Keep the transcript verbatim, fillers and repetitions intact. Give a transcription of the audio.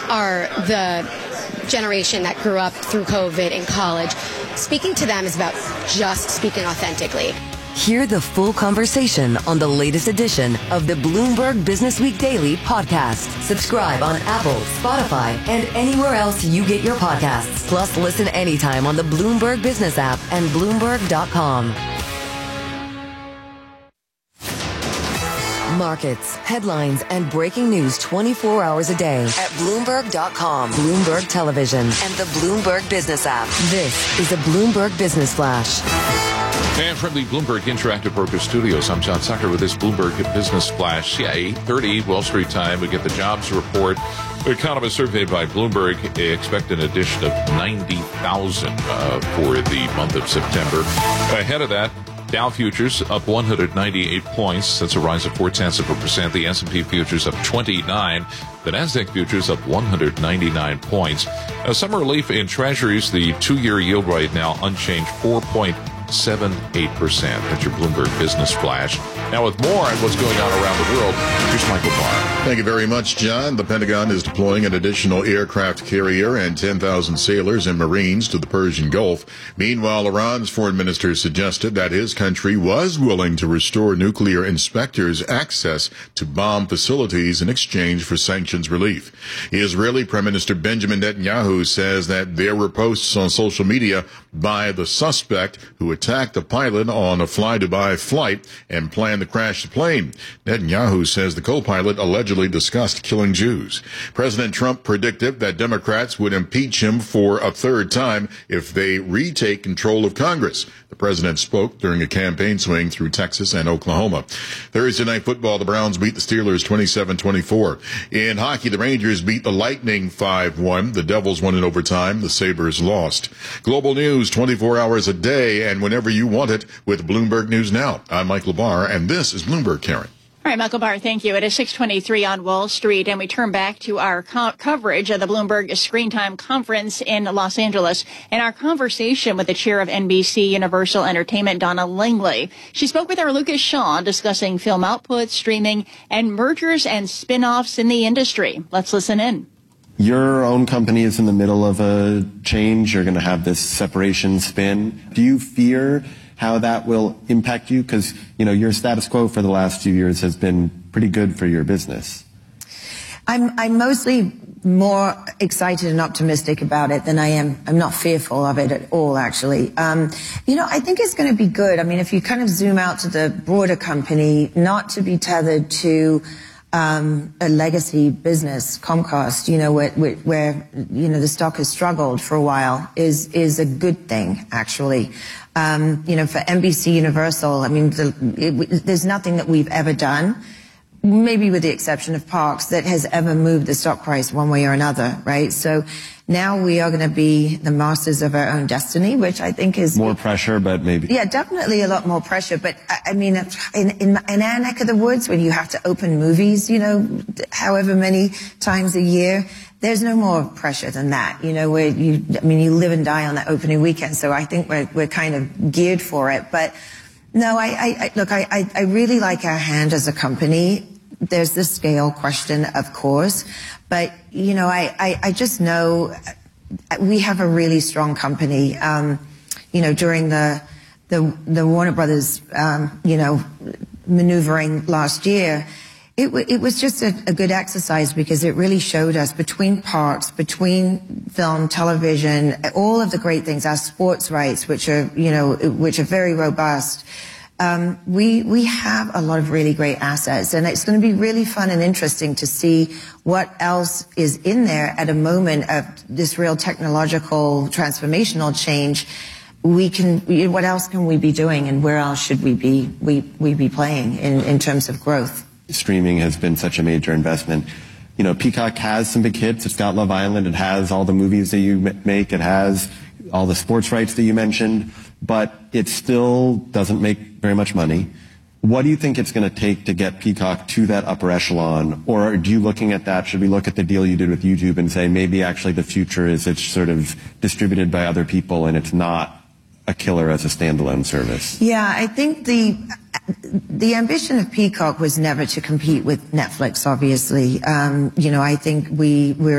are the generation that grew up through COVID in college. Speaking to them is about just speaking authentically. Hear the full conversation on the latest edition of the Bloomberg Business Week Daily podcast. Subscribe on Apple, Spotify, and anywhere else you get your podcasts. Plus, listen anytime on the Bloomberg Business app and Bloomberg dot com. Markets, headlines, and breaking news twenty-four hours a day at Bloomberg dot com, Bloomberg Television, and the Bloomberg Business app. This is a Bloomberg Business Flash. And from the Bloomberg Interactive Broker Studios, I'm John Sucker with this Bloomberg Business Flash. Yeah, eight thirty Wall Street time. We get the jobs report. Economists surveyed by Bloomberg expect an addition of ninety thousand uh, for the month of September. Ahead of that, Dow futures up one hundred ninety-eight points. That's a rise of four tenths of a percent. The S and P futures up twenty-nine. The Nasdaq futures up one hundred ninety-nine points. Uh, some relief in treasuries. The two-year yield right now unchanged, four point seven eight percent. That's your Bloomberg Business Flash. Now with more on what's going on around the world, here's Michael Barr. Thank you very much, John. The Pentagon is deploying an additional aircraft carrier and ten thousand sailors and Marines to the Persian Gulf. Meanwhile, Iran's foreign minister suggested that his country was willing to restore nuclear inspectors access to bomb facilities in exchange for sanctions relief. Israeli Prime Minister Benjamin Netanyahu says that there were posts on social media by the suspect who attacked the pilot on a Fly Dubai flight and planned to crash the plane. Netanyahu says the co-pilot allegedly discussed killing Jews. President Trump predicted that Democrats would impeach him for a third time if they retake control of Congress. The president spoke during a campaign swing through Texas and Oklahoma. Thursday night football, the Browns beat the Steelers twenty-seven twenty-four. In hockey, the Rangers beat the Lightning five one. The Devils won in overtime. The Sabres lost. Global news twenty-four hours a day and whenever you want it with Bloomberg News Now. I'm Michael Barr, and this is Bloomberg, Karen. All right, Michael Barr, thank you. It is six twenty-three on Wall Street, and we turn back to our co- coverage of the Bloomberg Screen Time Conference in Los Angeles and our conversation with the chair of N B C Universal Entertainment, Donna Langley. She spoke with our Lucas Shaw discussing film output, streaming, and mergers and spin-offs in the industry. Let's listen in. Your own company is in the middle of a change. You're going to have this separation spin. Do you fear how that will impact you? Because, you know, your status quo for the last few years has been pretty good for your business. I'm, I'm mostly more excited and optimistic about it than I am. I'm not fearful of it at all, actually. Um, you know, I think it's going to be good. I mean, if you kind of zoom out to the broader company, not to be tethered to Um, a legacy business, Comcast, you know, where, where, where, you know, the stock has struggled for a while is, is a good thing, actually. Um, you know, for N B C Universal, I mean, the, it, there's nothing that we've ever done, maybe with the exception of Parks, that has ever moved the stock price one way or another, right? So now we are going to be the masters of our own destiny, which I think is more pressure, but maybe. Yeah, definitely a lot more pressure. But I, I mean, in, in, in our neck of the woods, when you have to open movies, you know, however many times a year, there's no more pressure than that. You know, where you, I mean, you live and die on that opening weekend. So I think we're, we're kind of geared for it. But no, I, I, I look, I, I, I really like our hand as a company. There's the scale question, of course, but, you know, I, I, I just know we have a really strong company. Um, you know, during the, the, the Warner Brothers, um, you know, maneuvering last year, it, w- it was just a, a good exercise because it really showed us between Parks, between film, television, all of the great things, our sports rights, which are, you know, which are very robust. Um, we, we have a lot of really great assets, and it's going to be really fun and interesting to see what else is in there at a moment of this real technological transformational change. We can, what else can we be doing, and where else should we be, we, we be playing in, in terms of growth? Streaming has been such a major investment. You know, Peacock has some big hits. It's got Love Island. It has all the movies that you make. It has all the sports rights that you mentioned, but it still doesn't make very much money. What do you think it's going to take to get Peacock to that upper echelon? Or are you looking at that? Should we look at the deal you did with YouTube and say maybe actually the future is it's sort of distributed by other people and it's not a killer as a standalone service? Yeah, I think the the ambition of Peacock was never to compete with Netflix, obviously. Um, you know, I think we we're